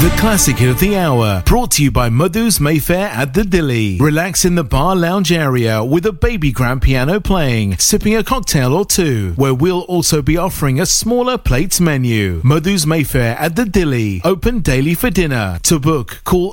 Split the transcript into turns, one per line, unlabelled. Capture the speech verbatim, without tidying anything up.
The classic hit of the hour, brought to you by Madhu's Mayfair at the Dilly. Relax in the bar lounge area with a baby grand piano playing, sipping a cocktail or two, where we'll also be offering a smaller plates menu. Madhu's Mayfair at the Dilly, open daily for dinner. To book, call